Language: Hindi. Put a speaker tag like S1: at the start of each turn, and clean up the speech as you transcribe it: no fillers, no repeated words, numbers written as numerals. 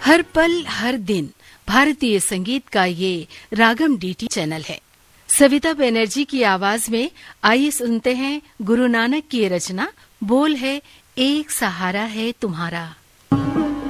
S1: हर पल हर दिन भारतीय संगीत का ये रागम डीटी चैनल है। सविता बनर्जी की आवाज में आइए सुनते हैं गुरु नानक की रचना। बोल है एक सहारा है तुम्हारा।